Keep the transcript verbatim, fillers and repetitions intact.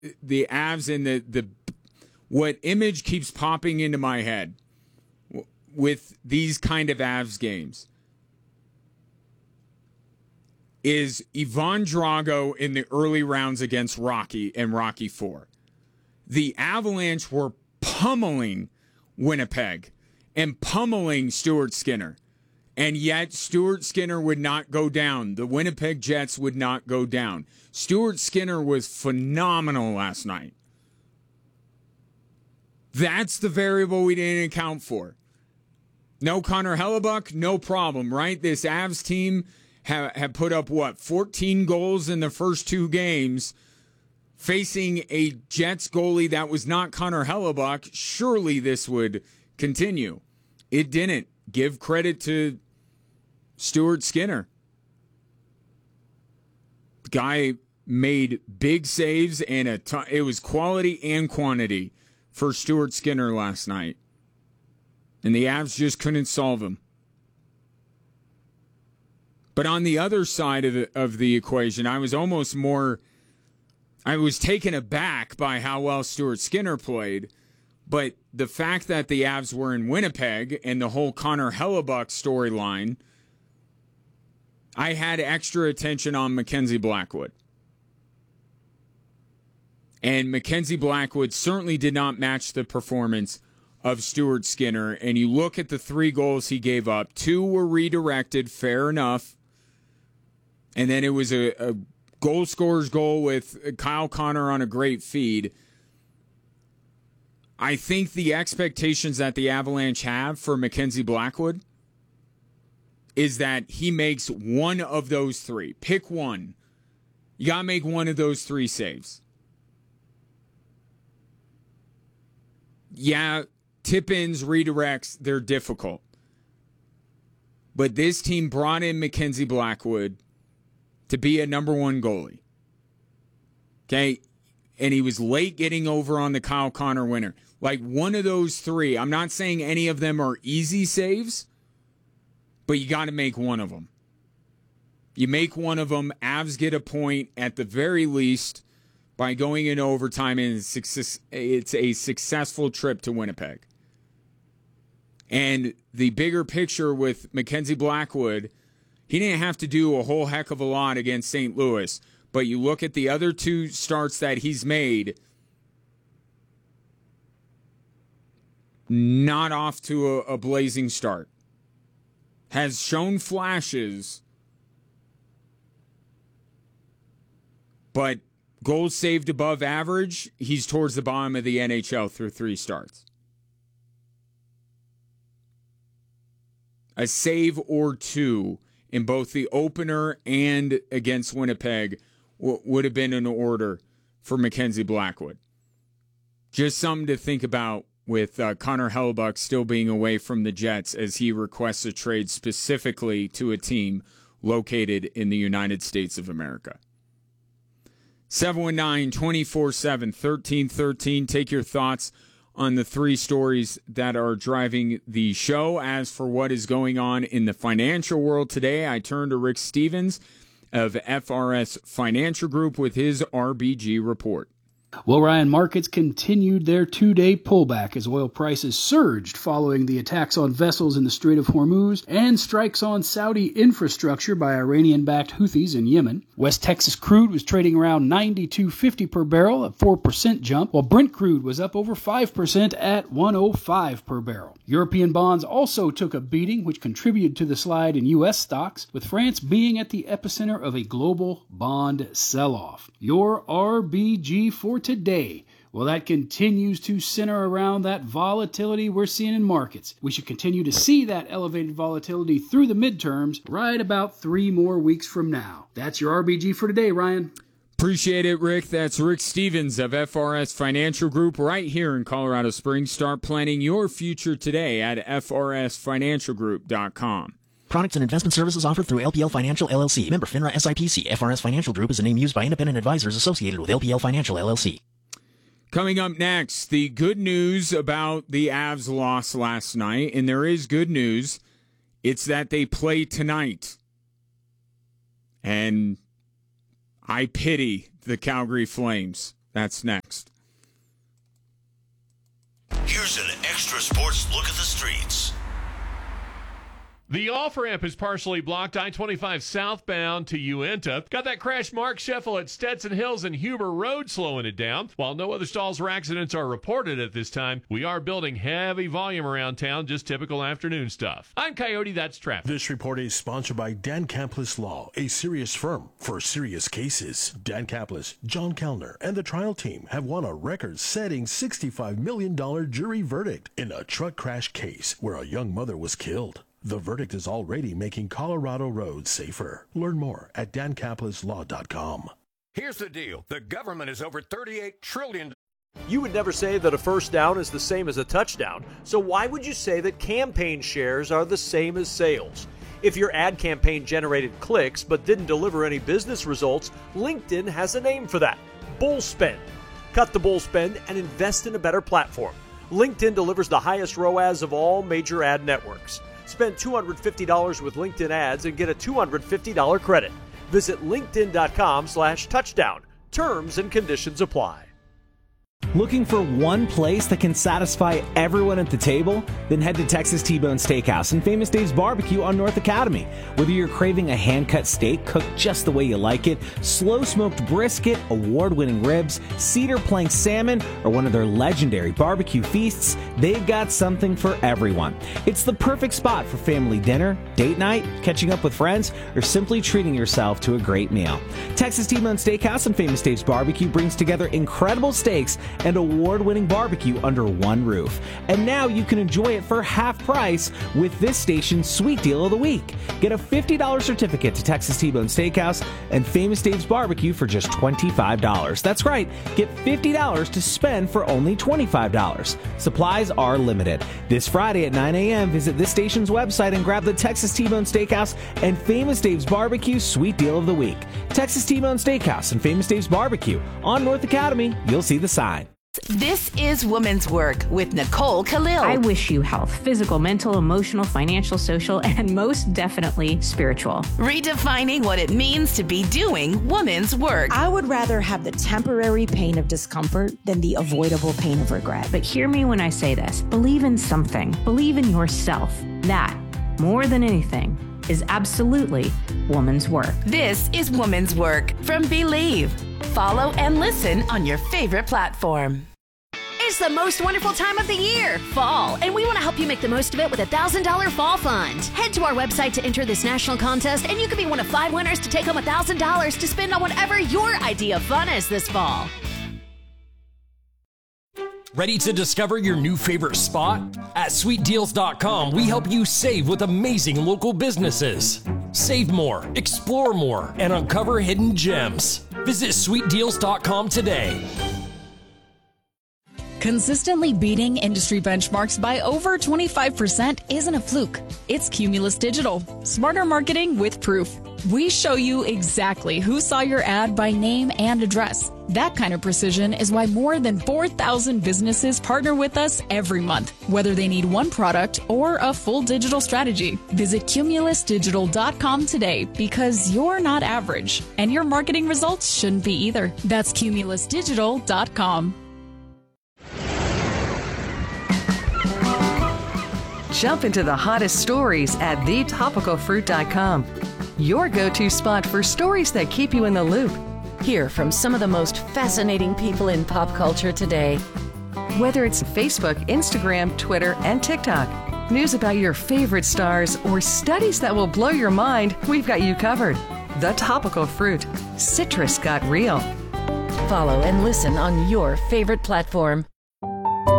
the Avs and the, the what image keeps popping into my head with these kind of Avs games is Ivan Drago in the early rounds against Rocky and Rocky four. The Avalanche were pummeling Winnipeg and pummeling Stuart Skinner. And yet Stuart Skinner would not go down. The Winnipeg Jets would not go down. Stuart Skinner was phenomenal last night. That's the variable we didn't account for. No Connor Hellebuck, no problem, right? This Avs team have, have put up, what, fourteen goals in the first two games, facing a Jets goalie that was not Connor Hellebuck. Surely this would continue. It didn't. Give credit to Stuart Skinner. The guy made big saves, and a ton, it was quality and quantity for Stuart Skinner last night. And the Avs just couldn't solve him. But on the other side of the, of the equation, I was almost more, I was taken aback by how well Stuart Skinner played. But the fact that the Avs were in Winnipeg and the whole Connor Hellebuck storyline, I had extra attention on Mackenzie Blackwood. And Mackenzie Blackwood certainly did not match the performance of Stuart Skinner. And you look at the three goals he gave up. Two were redirected, fair enough. And then it was a, a goal scorer's goal with Kyle Connor on a great feed. I think the expectations that the Avalanche have for Mackenzie Blackwood is that he makes one of those three. Pick one. You got to make one of those three saves. Yeah, tip-ins, redirects, they're difficult. But this team brought in Mackenzie Blackwood to be a number one goalie. Okay? And he was late getting over on the Kyle Connor winner. Like one of those three, I'm not saying any of them are easy saves, but you got to make one of them. You make one of them, Avs get a point at the very least by going into overtime, and it's a successful trip to Winnipeg. And the bigger picture with Mackenzie Blackwood, he didn't have to do a whole heck of a lot against Saint Louis, but you look at the other two starts that he's made, not off to a, a blazing start. Has shown flashes, but goals saved above average, he's towards the bottom of the N H L through three starts. A save or two in both the opener and against Winnipeg w- would have been in order for Mackenzie Blackwood. Just something to think about with uh, Connor Hellebuck still being away from the Jets as he requests a trade specifically to a team located in the United States of America. seven one nine, two four seven, one three one three. Take your thoughts on the three stories that are driving the show. As for what is going on in the financial world today, I turn to Rick Stevens of F R S Financial Group with his R B G report. Well, Ryan, markets continued their two-day pullback as oil prices surged following the attacks on vessels in the Strait of Hormuz and strikes on Saudi infrastructure by Iranian-backed Houthis in Yemen. West Texas crude was trading around ninety-two fifty per barrel, a four percent jump, while Brent crude was up over five percent at one oh five per barrel. European bonds also took a beating, which contributed to the slide in U S stocks, with France being at the epicenter of a global bond sell-off. Your R B G for today, well, that continues to center around that volatility we're seeing in markets. We should continue to see that elevated volatility through the midterms right about three more weeks from now. That's your R B G for today, Ryan. Appreciate it, Rick. That's Rick Stevens of F R S Financial Group right here in Colorado Springs. Start planning your future today at F R S financial group dot com. Products and investment services offered through L P L Financial, L L C. Member FINRA S I P C. F R S Financial Group is a name used by independent advisors associated with L P L Financial, L L C. Coming up next, the good news about the Avs loss last night, and there is good news. It's that they play tonight. And I pity the Calgary Flames. That's next. Here's an extra sports look at the streets. The off-ramp is partially blocked, I twenty-five southbound to Uinta. Got that crash Mark Scheffel at Stetson Hills and Huber Road slowing it down. While no other stalls or accidents are reported at this time, we are building heavy volume around town, just typical afternoon stuff. I'm Coyote, that's traffic. This report is sponsored by Dan Caplis Law, a serious firm for serious cases. Dan Caplis, John Kellner, and the trial team have won a record-setting sixty-five million dollars jury verdict in a truck crash case where a young mother was killed. The verdict is already making Colorado roads safer. Learn more at dan caplis law dot com. Here's the deal. The government is over thirty-eight trillion dollars. You would never say that a first down is the same as a touchdown, so why would you say that campaign shares are the same as sales? If your ad campaign generated clicks but didn't deliver any business results, LinkedIn has a name for that: bull spend. Cut the bull spend and invest in a better platform. LinkedIn delivers the highest R O A S of all major ad networks. Spend two hundred fifty dollars with LinkedIn ads and get a two hundred fifty dollars credit. Visit linkedin.com slash touchdown. Terms and conditions apply. Looking for one place that can satisfy everyone at the table? Then head to Texas T-Bone Steakhouse and Famous Dave's Barbecue on North Academy. Whether you're craving a hand-cut steak cooked just the way you like it, slow-smoked brisket, award-winning ribs, cedar plank salmon, or one of their legendary barbecue feasts, they've got something for everyone. It's the perfect spot for family dinner, date night, catching up with friends, or simply treating yourself to a great meal. Texas T-Bone Steakhouse and Famous Dave's Barbecue brings together incredible steaks and award-winning barbecue under one roof. And now you can enjoy it for half price with this station's sweet deal of the week. Get a fifty dollars certificate to Texas T-Bone Steakhouse and Famous Dave's Barbecue for just twenty-five dollars. That's right, get fifty dollars to spend for only twenty-five dollars. Supplies are limited. This Friday at nine a.m., visit this station's website and grab the Texas T-Bone Steakhouse and Famous Dave's Barbecue sweet deal of the week. Texas T-Bone Steakhouse and Famous Dave's Barbecue on North Academy. You'll see the sign. This is Women's Work with Nicole Khalil. I wish you health, physical, mental, emotional, financial, social, and most definitely spiritual. Redefining what it means to be doing women's work. I would rather have the temporary pain of discomfort than the avoidable pain of regret. But hear me when I say this. Believe in something. Believe in yourself. That, more than anything, is absolutely woman's work. This is Woman's Work from Believe. Follow and listen on your favorite platform. It's the most wonderful time of the year, fall, and we want to help you make the most of it with a one thousand dollars fall fund. Head to our website to enter this national contest, and you could be one of five winners to take home one thousand dollars to spend on whatever your idea of fun is this fall. Ready to discover your new favorite spot? At sweet deals dot com, we help you save with amazing local businesses. Save more, explore more, and uncover hidden gems. Visit sweet deals dot com today. Consistently beating industry benchmarks by over twenty-five percent isn't a fluke. It's Cumulus Digital. Smarter marketing with proof. We show you exactly who saw your ad by name and address. That kind of precision is why more than four thousand businesses partner with us every month, whether they need one product or a full digital strategy. Visit cumulus digital dot com today because you're not average, and your marketing results shouldn't be either. That's cumulus digital dot com. Jump into the hottest stories at the topical fruit dot com. Your go-to spot for stories that keep you in the loop. Hear from some of the most fascinating people in pop culture today. Whether it's Facebook, Instagram, Twitter, and TikTok, news about your favorite stars, or studies that will blow your mind, we've got you covered. The Topical Fruit. Citrus got real. Follow and listen on your favorite platform.